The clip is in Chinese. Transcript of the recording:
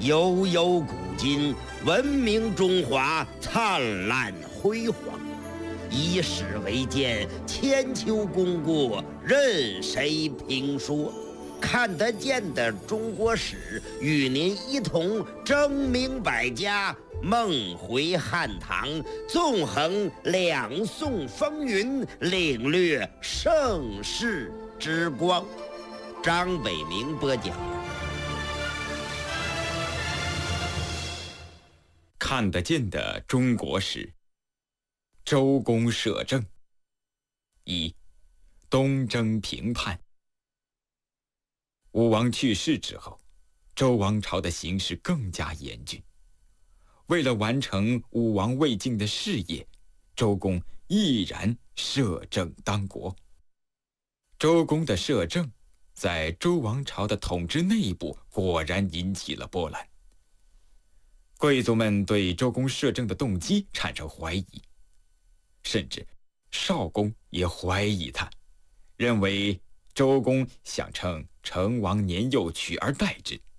悠悠古今，文明中华灿烂辉煌。以史为鉴，千秋功过任谁评说。看得见的中国史，与您一同争明百家，梦回汉唐，纵横两宋风云，领略盛世之光。张伟明播讲。 看得见的中国史，周公摄政。一、东征平叛。武王去世之后，周王朝的形势更加严峻。为了完成武王未尽的事业，周公毅然摄政当国。周公的摄政在周王朝的统治内部果然引起了波澜。贵族们对周公摄政的动机产生怀疑，甚至少公也怀疑他，认为周公想趁成王年幼取而代之，